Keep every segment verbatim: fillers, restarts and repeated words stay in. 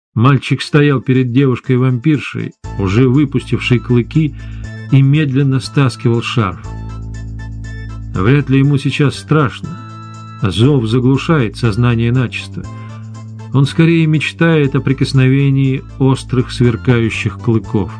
Мальчик стоял перед девушкой-вампиршей, уже выпустившей клыки, и медленно стаскивал шарф. Вряд ли ему сейчас страшно. Зов заглушает сознание начисто. Он скорее мечтает о прикосновении острых сверкающих клыков.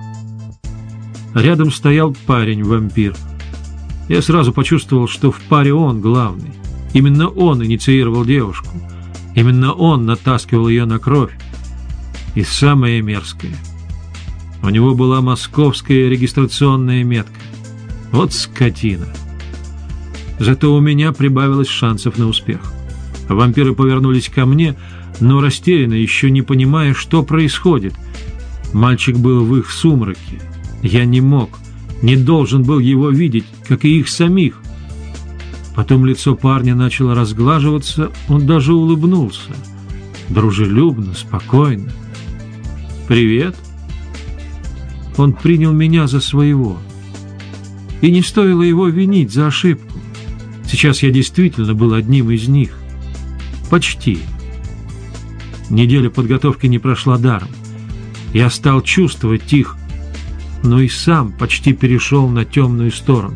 Рядом стоял парень-вампир. Я сразу почувствовал, что в паре он главный. Именно он инициировал девушку. Именно он натаскивал ее на кровь. И самое мерзкое. У него была московская регистрационная метка. Вот скотина. Зато у меня прибавилось шансов на успех. Вампиры повернулись ко мне, но растерянно, еще не понимая, что происходит. Мальчик был в их сумраке. Я не мог, не должен был его видеть, как и их самих. Потом лицо парня начало разглаживаться, он даже улыбнулся. Дружелюбно, спокойно. «Привет». Он принял меня за своего. И не стоило его винить за ошибку. Сейчас я действительно был одним из них. Почти. Неделя подготовки не прошла даром. Я стал чувствовать их, но и сам почти перешел на темную сторону.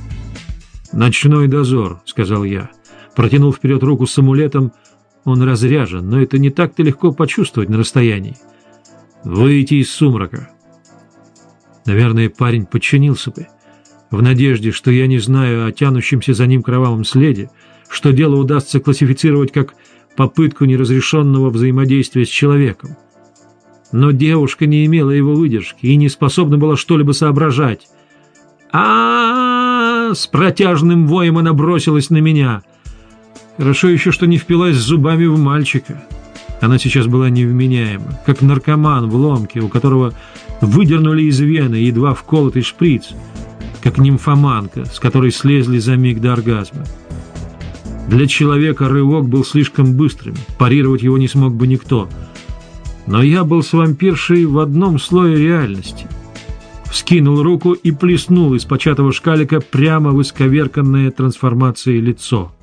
«Ночной дозор», — сказал я. Протянул вперед руку с амулетом. Он разряжен, но это не так-то легко почувствовать на расстоянии. «Выйти из сумрака». Наверное, парень подчинился бы, в надежде, что я не знаю о тянущемся за ним кровавом следе, что дело удастся классифицировать как попытку неразрешенного взаимодействия с человеком. Но девушка не имела его выдержки и не способна была что-либо соображать. а, -а, -а, -а С протяжным воем она бросилась на меня. Хорошо еще, что не впилась зубами в мальчика. Она сейчас была невменяема, как наркоман в ломке, у которого выдернули из вены едва вколотый шприц, как нимфоманка, с которой слезли за миг до оргазма. Для человека рывок был слишком быстрым, парировать его не смог бы никто. Но я был с вампиршей в одном слое реальности. Вскинул руку и плеснул из початого шкалика прямо в исковерканное трансформацией лицо.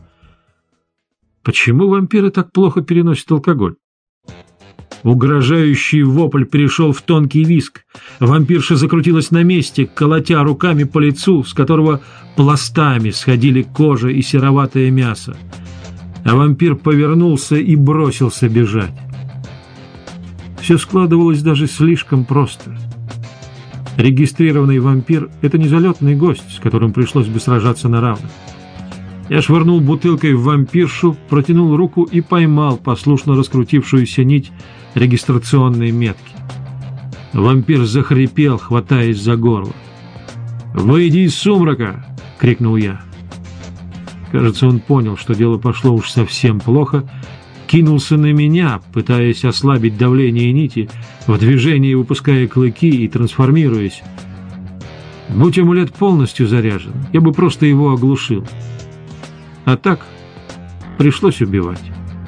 Почему вампиры так плохо переносят алкоголь? Угрожающий вопль перешел в тонкий визг. Вампирша закрутилась на месте, колотя руками по лицу, с которого пластами сходили кожа и сероватое мясо. А вампир повернулся и бросился бежать. Все складывалось даже слишком просто. Регистрированный вампир — это не залетный гость, с которым пришлось бы сражаться на равных. Я швырнул бутылкой в вампиршу, протянул руку и поймал послушно раскрутившуюся нить регистрационной метки. Вампир захрипел, хватаясь за горло. «Выйди из сумрака!» — крикнул я. Кажется, он понял, что дело пошло уж совсем плохо, кинулся на меня, пытаясь ослабить давление нити, в движении выпуская клыки и трансформируясь. Будь амулет полностью заряжен, я бы просто его оглушил. А так пришлось убивать.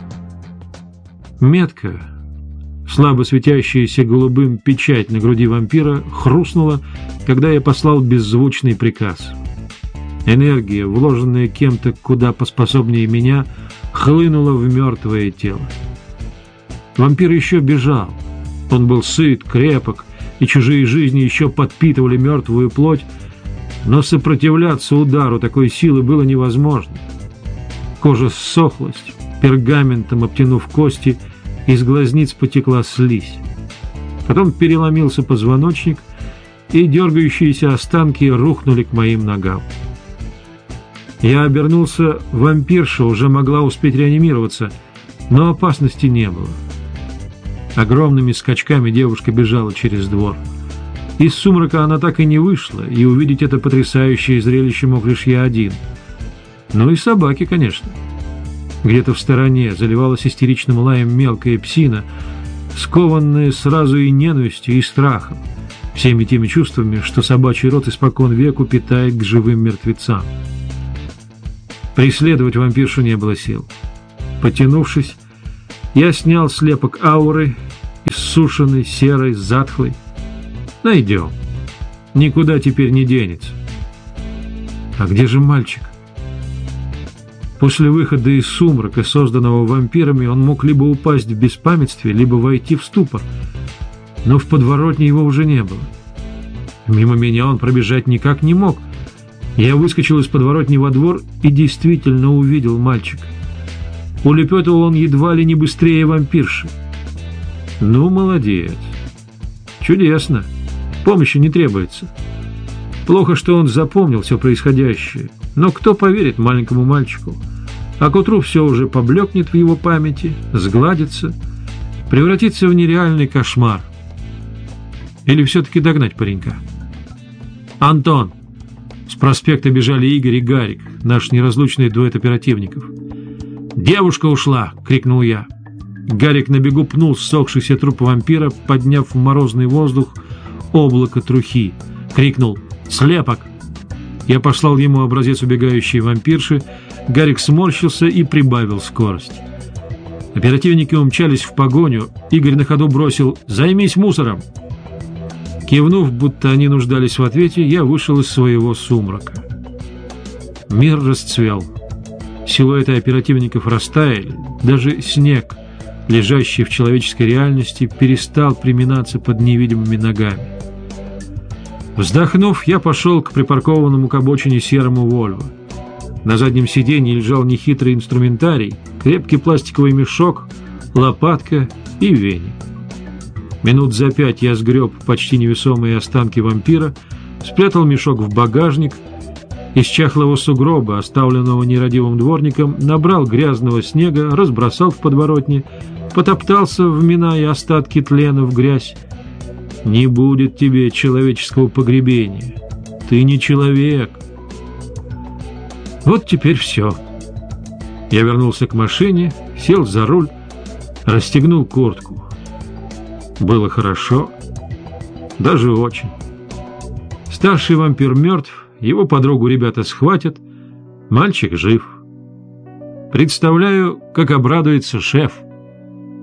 Метка, слабо светящаяся голубым печать на груди вампира, хрустнула, когда я послал беззвучный приказ. Энергия, вложенная кем-то куда поспособнее меня, хлынула в мертвое тело. Вампир еще бежал. Он был сыт, крепок, и чужие жизни еще подпитывали мертвую плоть, но сопротивляться удару такой силы было невозможно. Кожа ссохлась, пергаментом обтянув кости, из глазниц потекла слизь. Потом переломился позвоночник, и дергающиеся останки рухнули к моим ногам. Я обернулся, вампирша уже могла успеть реанимироваться, но опасности не было. Огромными скачками девушка бежала через двор. Из сумрака она так и не вышла, и увидеть это потрясающее зрелище мог лишь я один. Ну и собаки, конечно. Где-то в стороне заливалась истеричным лаем мелкая псина, скованная сразу и ненавистью, и страхом, всеми теми чувствами, что собачий род испокон веку питает к живым мертвецам. Преследовать вампиршу не было сил. Потянувшись, я снял слепок ауры, иссушенный, серой, затхлой. Найдем. Никуда теперь не денется. А где же мальчик? После выхода из сумрака, созданного вампирами, он мог либо упасть в беспамятстве, либо войти в ступор. Но в подворотне его уже не было. Мимо меня он пробежать никак не мог. Я выскочил из подворотни во двор и действительно увидел мальчика. Улепетывал он едва ли не быстрее вампирши. Ну, молодец. Чудесно. Помощи не требуется. Плохо, что он запомнил все происходящее. Но кто поверит маленькому мальчику? А к утру все уже поблекнет в его памяти, сгладится, превратится в нереальный кошмар. Или все-таки догнать паренька? «Антон!» С проспекта бежали Игорь и Гарик, наш неразлучный дуэт оперативников. «Девушка ушла!» — крикнул я. Гарик на бегу пнул ссохшийся труп вампира, подняв в морозный воздух облако трухи. Крикнул: «Слепок!» Я послал ему образец убегающей вампирши. Гарик сморщился и прибавил скорость. Оперативники умчались в погоню. Игорь на ходу бросил: «Займись мусором!» Кивнув, будто они нуждались в ответе, я вышел из своего сумрака. Мир расцвел. Силуэты оперативников растаяли. Даже снег, лежащий в человеческой реальности, перестал приминаться под невидимыми ногами. Вздохнув, я пошел к припаркованному к обочине серому «Вольво». На заднем сиденье лежал нехитрый инструментарий, крепкий пластиковый мешок, лопатка и веник. Минут за пять я сгреб почти невесомые останки вампира, спрятал мешок в багажник, из чахлого сугроба, оставленного нерадивым дворником, набрал грязного снега, разбросал в подворотне, потоптался, вминая остатки тлена в грязь. Не будет тебе человеческого погребения. Ты не человек. Вот теперь все. Я вернулся к машине, сел за руль, расстегнул куртку. Было хорошо, даже очень. Старший вампир мертв, его подругу ребята схватят, мальчик жив. Представляю, как обрадуется шеф.